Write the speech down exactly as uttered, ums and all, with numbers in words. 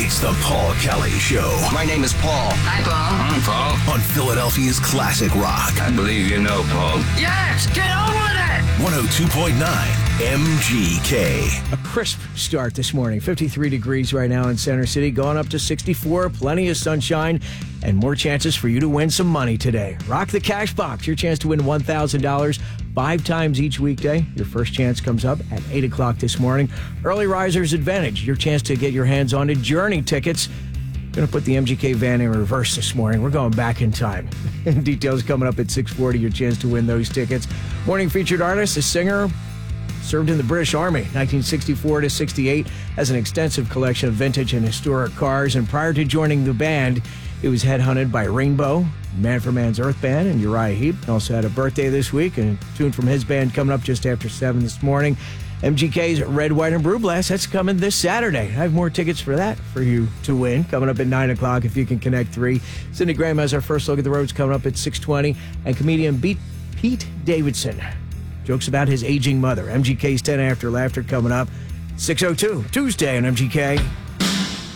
It's the Paul Kelly Show. My name is Paul. Hi, Paul. I'm Paul. On Philadelphia's classic rock. I believe you know, Paul. Yes, get on with it. one oh two point nine M G K. A crisp start this morning. fifty-three degrees right now in Center City, going up to sixty-four. Plenty of sunshine and more chances for you to win some money today. Rock the Cash Box. Your chance to win one thousand dollars five times each weekday. Your first chance comes up at eight o'clock this morning. Early Riser's Advantage. Your chance to get your hands on a Journey tickets. Going to put the M G K van in reverse this morning. We're going back in time. Details coming up at six forty. Your chance to win those tickets. Morning featured artist, a singer, served in the British Army, nineteen sixty-four to sixty-eight, has an extensive collection of vintage and historic cars. And prior to joining the band, he was headhunted by Rainbow, Man for Man's Earth Band, and Uriah Heep. Also had a birthday this week, and a tune from his band coming up just after seven this morning. M G K's Red, White, and Blue Blast, that's coming this Saturday. I have more tickets for that for you to win, coming up at nine o'clock if you can connect three. Cindy Graham has our first look at the roads coming up at six twenty, and comedian Pete, Pete Davidson jokes about his aging mother. M G K's ten After Laughter coming up six oh two, Tuesday on M G K.